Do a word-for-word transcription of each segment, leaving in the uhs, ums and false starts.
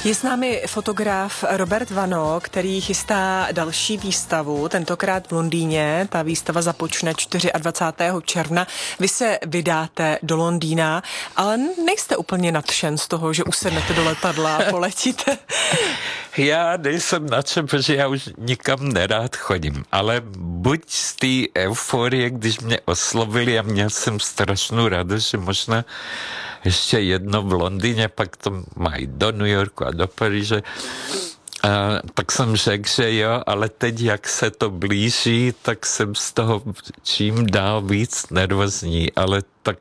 Je s námi fotograf Robert Vano, který chystá další výstavu, tentokrát v Londýně. Ta výstava započne dvacátého čtvrtého června. Vy se vydáte do Londýna, ale nejste úplně nadšen z toho, že usednete do letadla a poletíte. Já nejsem nadšen, protože já už nikam nerád chodím, ale buď z té euforie, když mě oslovili a měl jsem strašnou radost, že možná ještě jedno v Londýně, pak to mají do New Yorku a do Paříže. A tak jsem řekl, že jo, ale teď, jak se to blíží, tak jsem z toho čím dál víc nervózní, ale tak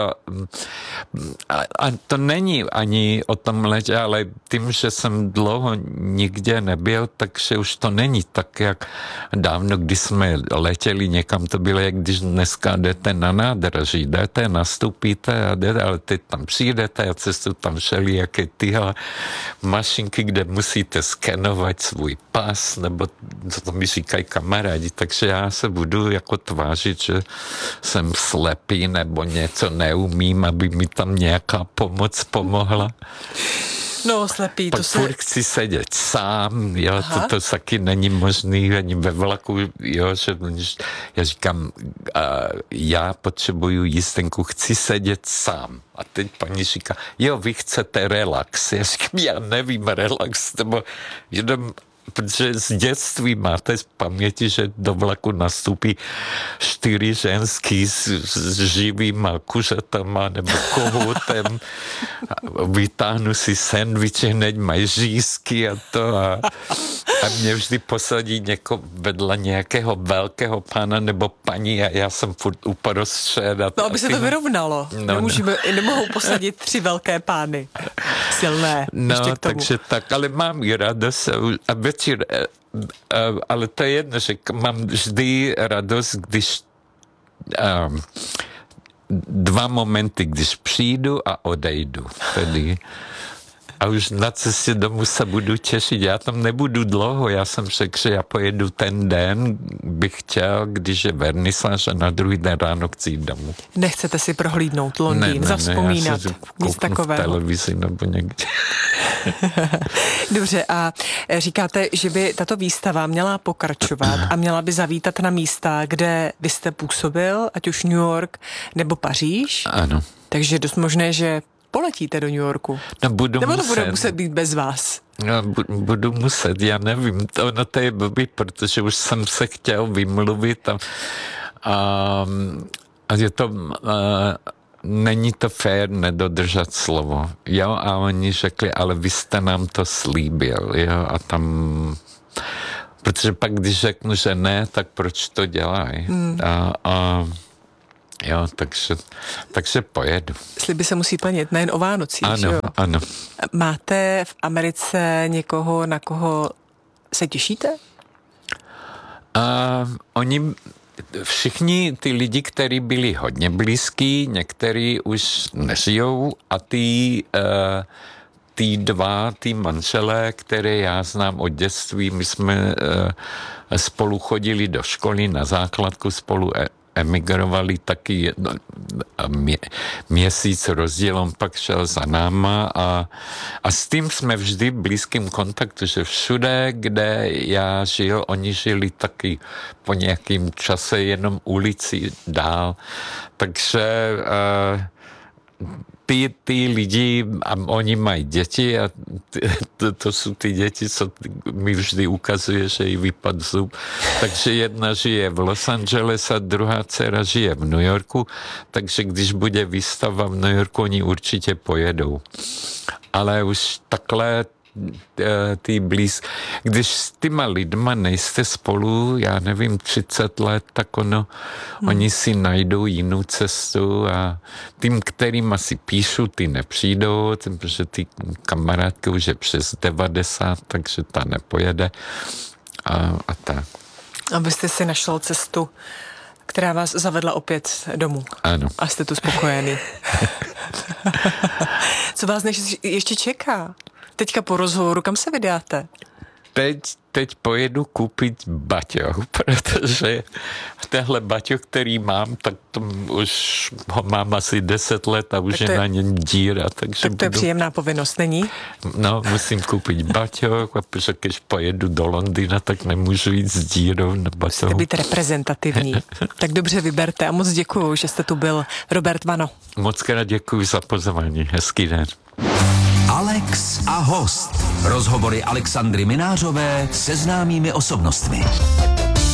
a, a to není ani o tom letě, ale tím, že jsem dlouho nikde nebyl, takže už to není tak, jak dávno, když jsme letěli někam, to bylo, jak když dneska jdete na nádraží, jdete, nastupíte a jdete, ale teď tam přijdete a cestu tam šeli, jaké tyhle mašinky, kde musíte skenovat svůj pas, nebo co to mi říkají kamarádi, takže já se budu jako tvářit, že jsem slepý nebo něco neumím, aby mi tam nějaká pomoc pomohla. No, slepý, Pak to se... furt chci sedět sám, jo, to, to taky není možný, ani ve vlaku, jo, že já říkám, a já potřebuju jízdenku, chci sedět sám. A teď paní říká, jo, vy chcete relax. Já říkám, já nevím, relax, nebo jenom protože z dětství máte z paměti, že do vlaku nastoupí čtyři ženský s, s živýma kuřatama nebo kohoutem. Vytáhnu si sendviče, hned mají řízky a to a, a mě vždy posadí něko vedle nějakého velkého pána nebo paní a já jsem furt uprostřed. No, aby se to vyrovnalo. No, Nemůžeme, no. Nemohou posadit tři velké pány. Silné. No, takže tak, ale mám i radost a večer, ale to je jedno, že mám vždy radost, když um, dva momenty, když přijdu a odejdu. Tedy. A už na cestě domů se budu těšit. Já tam nebudu dlouho. Já jsem řekl, že já pojedu ten den, bych chtěl, když je vernisáž a na druhý den ráno chci jít domů. Nechcete si prohlídnout Londýn, ne, ne, zavzpomínat, ne, nic takového. V televizi nebo někde. Dobře, a říkáte, že by tato výstava měla pokračovat a měla by zavítat na místa, kde vy jste působil, ať už New York nebo Paříž. Ano. Takže je dost možné, že poletíte do New Yorku. No, budu Nebo to muset. bude muset být bez vás? No, budu muset, já nevím. To, no, to je blbý, protože už jsem se chtěl vymluvit a, a, a je to... A, není to fér nedodržet slovo. Jo, a oni řekli, ale vy jste nám to slíbil, jo, a tam... Protože pak, když řeknu, že ne, tak proč to dělají? Hmm. A, a jo, takže, takže pojedu. Sliby se musí plnit, nejen o Vánocích, ano, že jo? Ano. Máte v Americe někoho, na koho se těšíte? A oni... Všichni ty lidi, kteří byli hodně blízký, někteří už nežijou a ty, uh, ty dva, ty manželé, které já znám od dětství, my jsme uh, spolu chodili do školy na základku, spolu emigrovali taky mě, měsíc rozdílem, pak šel za náma a, a s tím jsme vždy v blízkém kontaktu, že všude, kde já žil, oni žili taky po nějakým čase jenom ulici dál. Takže uh, ty, ty lidi, a oni mají děti a to, to jsou ty děti, co mi vždy ukazuje, že jí vypadl zub. Takže jedna žije v Los Angeles a druhá dcera žije v New Yorku, takže když bude výstava v New Yorku, oni určitě pojedou. Ale už takhle ty blíz... Když s těma lidma nejste spolu, já nevím, třicet let, tak ono, hmm. oni si najdou jinou cestu a tím, kterým asi píšu, ty nepřijdou, protože ty kamarádky už je přes devadesát, takže ta nepojede a, a tak. Abyste si našel cestu, která vás zavedla opět domů. Ano. A jste tu spokojený. Co vás než ještě čeká? Teďka po rozhovoru, kam se vydáte? teď, teď pojedu koupit baťoch, protože tenhle baťoch, který mám, tak to už ho mám asi deset let a už je, je na něm díra. Takže tak to je budu, příjemná povinnost, není? No, musím koupit baťoch, a protože když pojedu do Londýna, tak nemůžu jít s dírou na baťoch. Musíte být reprezentativní. Tak dobře vyberte a moc děkuju, že jste tu byl, Robert Vano. Moc krát děkuji za pozvání. Hezký den. Alex a host. Rozhovory Alexandry Minářové se známými osobnostmi.